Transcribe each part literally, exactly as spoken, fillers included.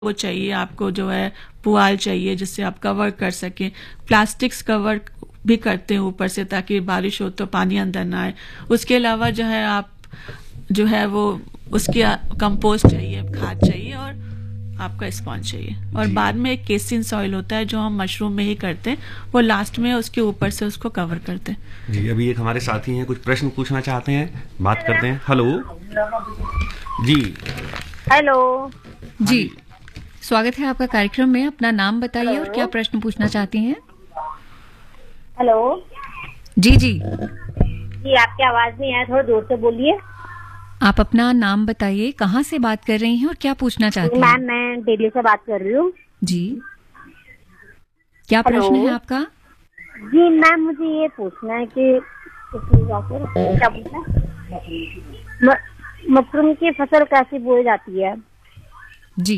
वो चाहिए आपको, जो है पुआल चाहिए जिससे आप कवर कर सकें। प्लास्टिक्स कवर भी करते हैं ऊपर से ताकि बारिश हो तो पानी अंदर ना आए। उसके अलावा जो है आप जो है वो उसकी कंपोस्ट चाहिए, खाद चाहिए और आपका स्पॉन्ज चाहिए। और बाद में एक केसिन सॉइल होता है जो हम मशरूम में ही करते हैं, वो लास्ट में उसके ऊपर से उसको कवर करते हैं। जी, अभी एक हमारे साथी हैं, कुछ प्रश्न पूछना चाहते हैं, बात करते हैं। हेलो जी। हेलो जी, स्वागत है आपका कार्यक्रम में। अपना नाम बताइए और क्या प्रश्न पूछना चाहती हैं। हेलो जी जी जी, आपकी आवाज नहीं आया, थोड़ा जोर से बोलिए। आप अपना नाम बताइए, कहाँ से बात कर रही हैं और क्या पूछना चाहती हैं। मैम, मैं दिल्ली से बात कर रही हूँ। जी, क्या प्रश्न है आपका। जी मैम, मुझे ये पूछना है कि क्या पूछना है, मशरूम की फसल कैसे बोई जाती है। जी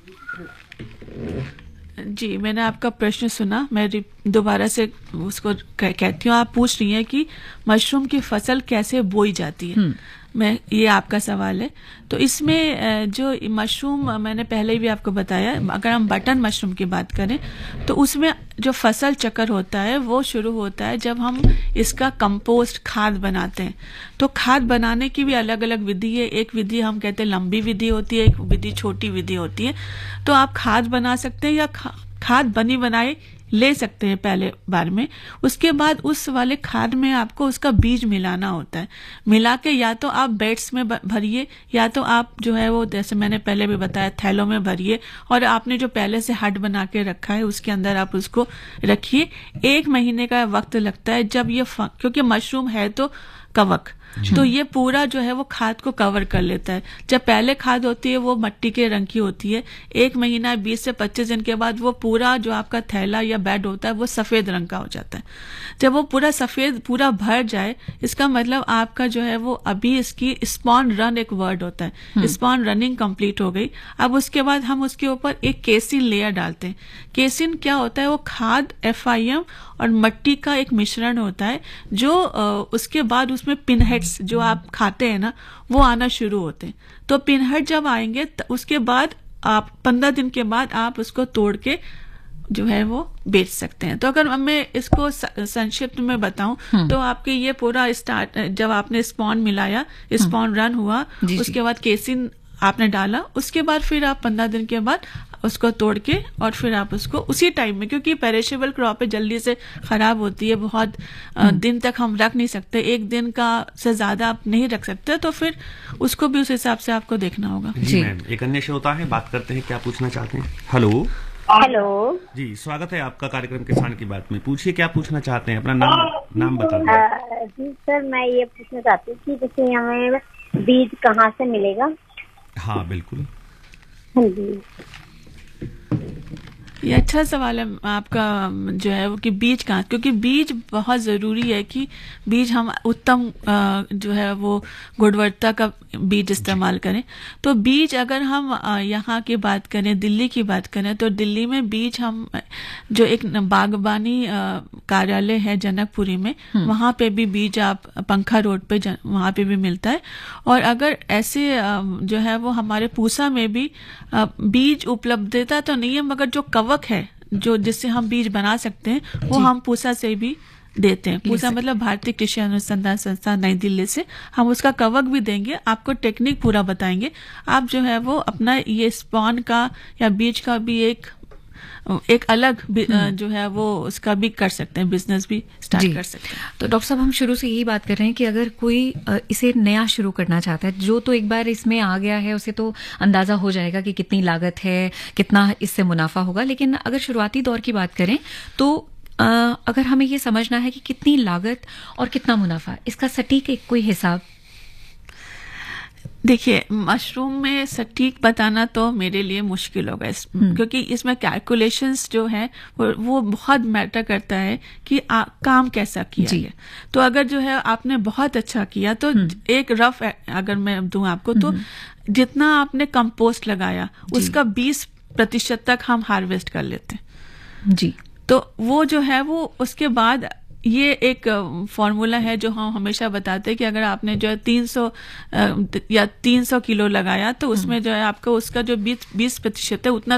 जी, मैंने आपका प्रश्न सुना, मैं दोबारा से उसको कहती हूँ। आप पूछ रही हैं कि मशरूम की फसल कैसे बोई जाती है, मैं ये आपका सवाल है। तो इसमें जो मशरूम, मैंने पहले भी आपको बताया, अगर हम बटन मशरूम की बात करें तो उसमें जो फसल चक्र होता है वो शुरू होता है जब हम इसका कंपोस्ट खाद बनाते हैं। तो खाद बनाने की भी अलग अलग विधि है। एक विधि हम कहते हैं लंबी विधि होती है, एक विधि छोटी विधि होती है। तो आप खाद बना सकते हैं या खा, खाद बनी बनाई ले सकते हैं पहले बार में। उसके बाद उस वाले खाद में आपको उसका बीज मिलाना होता है। मिला के या तो आप बेड्स में भरिए या तो आप जो है वो, जैसे मैंने पहले भी बताया, थैलों में भरिए और आपने जो पहले से हट बना के रखा है उसके अंदर आप उसको रखिए। एक महीने का वक्त लगता है जब ये, क्योंकि मशरूम है तो कवक, तो ये पूरा जो है वो खाद को कवर कर लेता है। जब पहले खाद होती है वो मिट्टी के रंग की होती है। एक महीना बीस से पच्चीस दिन के बाद वो पूरा जो आपका थैला या बेड होता है वो सफेद रंग का हो जाता है। जब वो पूरा सफेद पूरा भर जाए, इसका मतलब आपका जो है वो, अभी इसकी स्पॉन रन एक वर्ड होता है, स्पॉन रनिंग कंप्लीट हो गई। अब उसके बाद हम उसके ऊपर एक केसिन लेयर डालते हैं। केसिन क्या होता है, वो खाद, एफ आई एम और मिट्टी का एक मिश्रण होता है जो उसके बाद उसमें पिनहेड्स जो आप खाते हैं ना, वो आना शुरू होते हैं। तो पिनहेड जब आएंगे तो उसके बाद आप पंद्रह दिन के बाद आप उसको तोड़ के जो है वो बेच सकते हैं। तो अगर मैं इसको संक्षिप्त में बताऊं तो आपके ये पूरा स्टार्ट, जब आपने स्पॉन मिलाया, स्पॉन रन हुआ, उसके बाद केसिन आपने डाला, उसके बाद फिर आप पंद्रह दिन के बाद उसको तोड़ के और फिर आप उसको उसी टाइम में, क्योंकि पेरिशेबल क्रॉप है, जल्दी से खराब होती है, बहुत दिन तक हम रख नहीं सकते, एक दिन का से ज्यादा आप नहीं रख सकते, तो फिर उसको भी उस हिसाब से आपको देखना होगा। जी मैम, एक अन्य श्रोता है, बात करते हैं, क्या पूछना चाहते हैं। हेलो हेलो जी, स्वागत है आपका कार्यक्रम किसान की बात में। पूछिए, क्या पूछना चाहते हैं, अपना नाम नाम बता दीजिए। जी सर, मैं ये पूछना चाहती हूँ कि जैसे हमें बीज कहाँ से मिलेगा। हाँ बिल्कुल। हाँ जी, ये अच्छा सवाल है आपका, जो है वो कि बीज कहाँ, क्योंकि बीज बहुत ज़रूरी है कि बीज हम उत्तम जो है वो गुणवत्ता का बीज इस्तेमाल करें। तो बीज अगर हम यहाँ की बात करें, दिल्ली की बात करें, तो दिल्ली में बीज हम जो एक बागबानी कार्यालय है जनकपुरी में, वहाँ पे भी बीज आप पंखा रोड पे वहाँ पे भी मिलता है। और अगर ऐसे जो है वो हमारे पूसा में भी बीज उपलब्धता तो नहीं है, मगर जो कवक है जो जिससे हम बीज बना सकते हैं वो हम पूसा से भी देते हैं। पूसा मतलब भारतीय कृषि अनुसंधान संस्थान नई दिल्ली से हम उसका कवक भी देंगे, आपको टेक्निक पूरा बताएंगे। आप जो है वो अपना ये स्पॉन का या बीज का भी एक एक अलग जो है वो उसका भी कर सकते हैं, बिजनेस भी स्टार्ट कर सकते हैं। तो डॉक्टर साहब, हम शुरू से यही बात कर रहे हैं कि अगर कोई इसे नया शुरू करना चाहता है, जो तो एक बार इसमें आ गया है उसे तो अंदाजा हो जाएगा कि कितनी लागत है, कितना इससे मुनाफा होगा, लेकिन अगर शुरुआती दौर की बात करें तो अगर हमें ये समझना है कि कितनी लागत और कितना मुनाफा, इसका सटीक एक कोई हिसाब। देखिए, मशरूम में सटीक बताना तो मेरे लिए मुश्किल होगा, इस, क्योंकि इसमें कैलकुलेशंस जो है वो, वो बहुत मैटर करता है कि आ, काम कैसा किया है। तो अगर जो है आपने बहुत अच्छा किया तो एक रफ अगर मैं दूं आपको, तो जितना आपने कंपोस्ट लगाया उसका बीस प्रतिशत तक हम हार्वेस्ट कर लेते हैं। जी, तो वो जो है वो उसके बाद ये एक फॉर्मूला है जो हम हमेशा बताते हैं कि अगर आपने जो है तीन सौ या तीन सौ किलो लगाया तो उसमें जो है आपका उसका जो बीस बीस प्रतिशत है उतना